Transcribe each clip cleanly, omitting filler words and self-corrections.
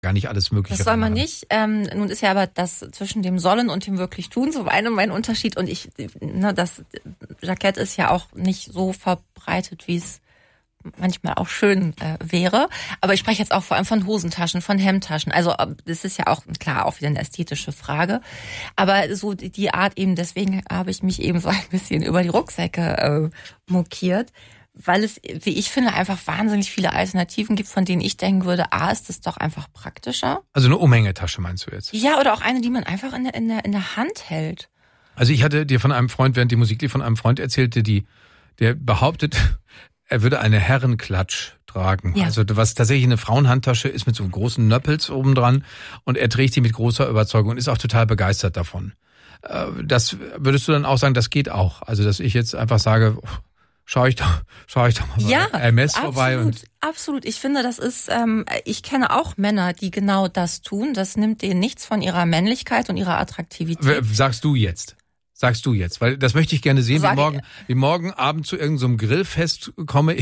gar nicht alles Mögliche. Das soll man nicht. Nun ist ja aber das zwischen dem Sollen und dem wirklich Tun so mein Unterschied. Und das Jackett ist ja auch nicht so verbreitet, wie es manchmal auch schön wäre. Aber ich spreche jetzt auch vor allem von Hosentaschen, von Hemdtaschen. Also das ist ja auch, klar, auch wieder eine ästhetische Frage. Aber so die Art eben, deswegen habe ich mich eben so ein bisschen über die Rucksäcke mokiert. Weil es, wie ich finde, einfach wahnsinnig viele Alternativen gibt, von denen ich denken würde, ist das doch einfach praktischer. Also eine Umhängetasche meinst du jetzt? Ja, oder auch eine, die man einfach in der Hand hält. Also ich hatte dir von einem Freund, während die Musik lief, von einem Freund erzählte, der behauptet, er würde eine Herrenklatsch tragen. Ja. Also was tatsächlich eine Frauenhandtasche ist mit so einem großen Nöppels oben dran und er trägt die mit großer Überzeugung und ist auch total begeistert davon. Das würdest du dann auch sagen, das geht auch? Also dass ich jetzt einfach sage... Schau ich doch mal bei Hermes vorbei. Absolut. Ich finde, das ist, ich kenne auch Männer, die genau das tun. Das nimmt denen nichts von ihrer Männlichkeit und ihrer Attraktivität. Sagst du jetzt, weil das möchte ich gerne sehen, wie morgen Abend zu irgendeinem Grillfest komme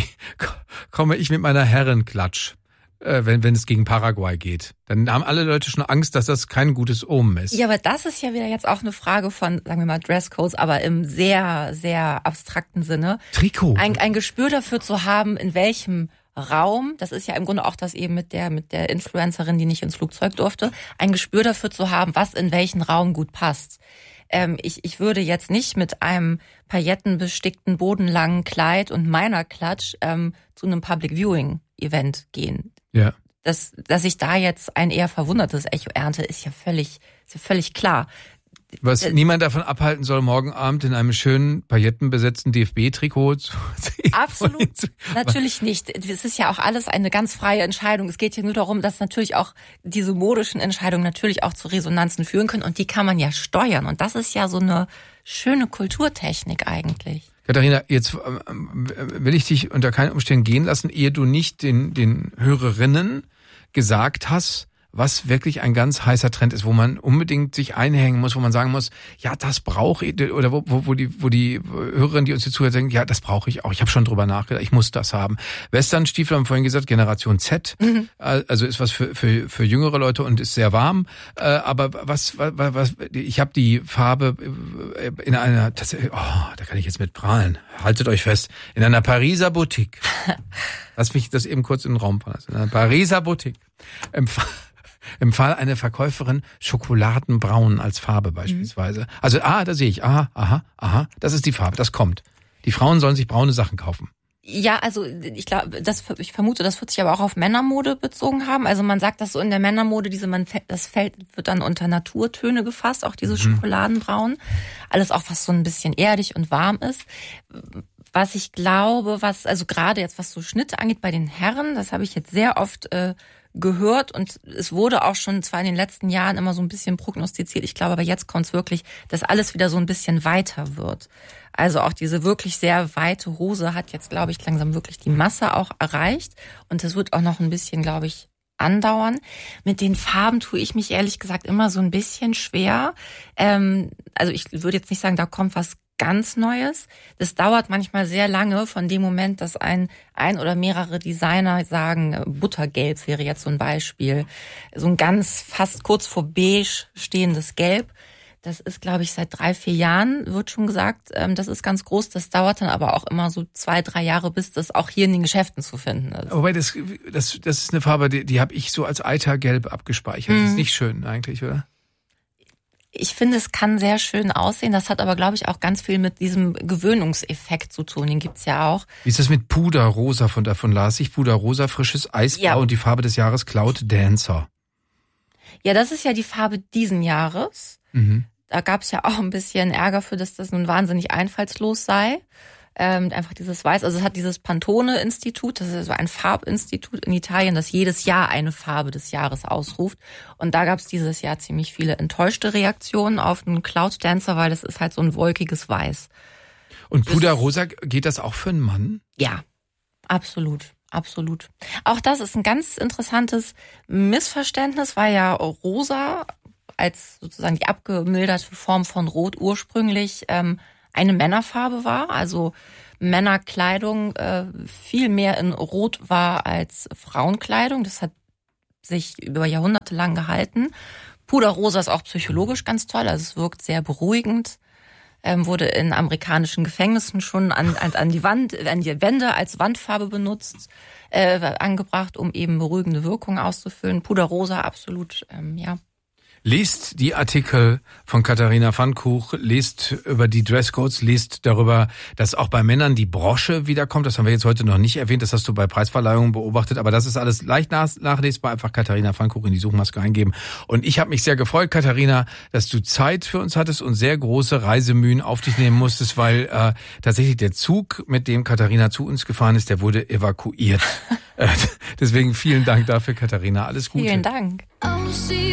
ich mit meiner Herrenklatsch. Wenn es gegen Paraguay geht. Dann haben alle Leute schon Angst, dass das kein gutes Omen ist. Ja, aber das ist ja wieder jetzt auch eine Frage von, sagen wir mal, Dresscodes, aber im sehr, sehr abstrakten Sinne. Trikot. Ein Gespür dafür zu haben, in welchem Raum, das ist ja im Grunde auch das eben mit der Influencerin, die nicht ins Flugzeug durfte, ein Gespür dafür zu haben, was in welchen Raum gut passt. Ich würde jetzt nicht mit einem paillettenbestickten, bodenlangen Kleid und meiner Klatsch zu einem Public Viewing Event gehen. Ja. Dass ich da jetzt ein eher verwundertes Echo ernte, ist ja völlig klar. Was niemand davon abhalten soll, morgen Abend in einem schönen paillettenbesetzten DFB-Trikot zu sehen. Absolut, natürlich nicht. Es ist ja auch alles eine ganz freie Entscheidung. Es geht ja nur darum, dass natürlich auch diese modischen Entscheidungen natürlich auch zu Resonanzen führen können und die kann man ja steuern. Und das ist ja so eine schöne Kulturtechnik eigentlich. Katharina, jetzt will ich dich unter keinen Umständen gehen lassen, ehe du nicht den Hörerinnen gesagt hast, was wirklich ein ganz heißer Trend ist, wo man unbedingt sich einhängen muss, wo man sagen muss, ja, das brauche ich, oder wo die Hörerinnen, die uns hier zuhören, sagen, ja, das brauche ich auch. Ich habe schon drüber nachgedacht, ich muss das haben. Westernstiefel haben wir vorhin gesagt, Generation Z, also ist was für jüngere Leute und ist sehr warm. Aber was ich habe die Farbe in einer, da kann ich jetzt mit prahlen. Haltet euch fest, in einer Pariser Boutique. Lass mich das eben kurz in den Raum fallen. In einer Pariser Boutique. Im Fall einer Verkäuferin Schokoladenbraun als Farbe beispielsweise. Also, da sehe ich, aha, das ist die Farbe, das kommt. Die Frauen sollen sich braune Sachen kaufen. Ja, also ich vermute, das wird sich aber auch auf Männermode bezogen haben. Also man sagt das so in der Männermode, das Feld wird dann unter Naturtöne gefasst, auch dieses Schokoladenbraun. Alles auch, was so ein bisschen erdig und warm ist. Was ich glaube, also gerade jetzt, was so Schnitte angeht bei den Herren, das habe ich jetzt sehr oft gehört und es wurde auch schon zwar in den letzten Jahren immer so ein bisschen prognostiziert, ich glaube aber jetzt kommt es wirklich, dass alles wieder so ein bisschen weiter wird. Also auch diese wirklich sehr weite Hose hat jetzt, glaube ich, langsam wirklich die Masse auch erreicht und das wird auch noch ein bisschen, glaube ich, andauern. Mit den Farben tue ich mich ehrlich gesagt immer so ein bisschen schwer. Also ich würde jetzt nicht sagen, da kommt was ganz Neues. Das dauert manchmal sehr lange von dem Moment, dass ein oder mehrere Designer sagen, Buttergelb wäre jetzt so ein Beispiel. So ein ganz fast kurz vor beige stehendes Gelb. Das ist, glaube ich, seit 3-4 Jahren, wird schon gesagt, das ist ganz groß. Das dauert dann aber auch immer so 2-3 Jahre, bis das auch hier in den Geschäften zu finden ist. Wobei, das ist eine Farbe, die habe ich so als Eitergelb abgespeichert. Das ist nicht schön eigentlich, oder? Ich finde, es kann sehr schön aussehen. Das hat aber, glaube ich, auch ganz viel mit diesem Gewöhnungseffekt zu tun. Den gibt's ja auch. Wie ist das mit Puderrosa? Davon las ich. Puderrosa, frisches Eisblau und die Farbe des Jahres Cloud Dancer. Ja, das ist ja die Farbe diesen Jahres. Da gab's ja auch ein bisschen Ärger für, dass das nun wahnsinnig einfallslos sei. Einfach dieses Weiß, also es hat dieses Pantone-Institut, das ist so ein Farbinstitut in Italien, das jedes Jahr eine Farbe des Jahres ausruft. Und da gab es dieses Jahr ziemlich viele enttäuschte Reaktionen auf den Cloud Dancer, weil das ist halt so ein wolkiges Weiß. Und Puderrosa, geht das auch für einen Mann? Ja, absolut. Absolut. Auch das ist ein ganz interessantes Missverständnis, weil ja rosa als sozusagen die abgemilderte Form von Rot ursprünglich eine Männerfarbe war, also Männerkleidung viel mehr in Rot war als Frauenkleidung. Das hat sich über Jahrhunderte lang gehalten. Puderrosa ist auch psychologisch ganz toll, also es wirkt sehr beruhigend. Wurde in amerikanischen Gefängnissen schon an die Wände als Wandfarbe benutzt, angebracht, um eben beruhigende Wirkung auszufüllen. Puderrosa absolut, ja. Lest die Artikel von Katharina Pfannkuch, lest über die Dresscodes, lest darüber, dass auch bei Männern die Brosche wiederkommt. Das haben wir jetzt heute noch nicht erwähnt, das hast du bei Preisverleihungen beobachtet, aber das ist alles leicht nachlesbar. Einfach Katharina Pfannkuch in die Suchmaske eingeben. Und ich habe mich sehr gefreut, Katharina, dass du Zeit für uns hattest und sehr große Reisemühen auf dich nehmen musstest, weil tatsächlich der Zug, mit dem Katharina zu uns gefahren ist, der wurde evakuiert. Deswegen vielen Dank dafür, Katharina. Alles Gute. Vielen Dank.